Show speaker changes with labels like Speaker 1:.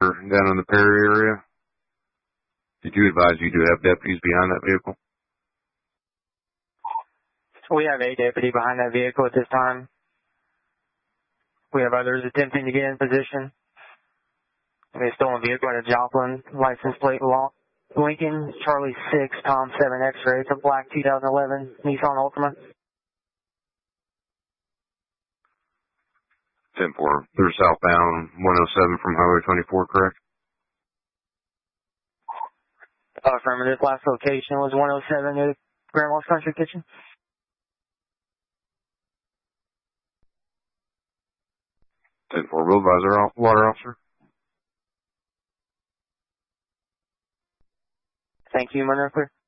Speaker 1: down in the Perry area. Did you advise you do have deputies behind that vehicle?
Speaker 2: We have a deputy behind that vehicle at this time. We have others attempting to get in position. We have a stolen vehicle at a Joplin, license plate Lincoln, Charlie 6, Tom 7 X-ray. It's a black 2011 Nissan Altima.
Speaker 1: 10-4. They're southbound 107 from Highway 24, correct?
Speaker 2: Affirmative. Last location was 107 at Grandma's Country Kitchen.
Speaker 1: 10-4. Will advise our water officer.
Speaker 2: Thank you, Monroe Clear.